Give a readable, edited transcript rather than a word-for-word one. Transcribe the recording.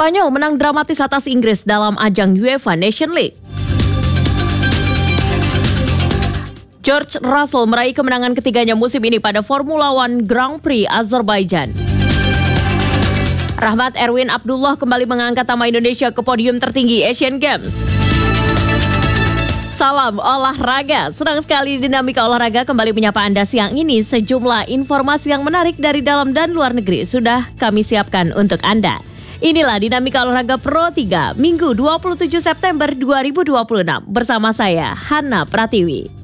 Spanyol menang dramatis atas Inggris dalam ajang UEFA Nation League. George Russell meraih kemenangan ketiganya musim ini pada Formula One Grand Prix Azerbaijan. Rahmat Erwin Abdullah kembali mengangkat nama Indonesia ke podium tertinggi Asian Games. Salam olahraga, senang sekali Dinamika Olahraga kembali menyapa Anda siang ini. Sejumlah informasi yang menarik dari dalam dan luar negeri sudah kami siapkan untuk Anda. Inilah Dinamika Olahraga Pro 3, Minggu 27 September 2026. Bersama saya, Hana Pratiwi.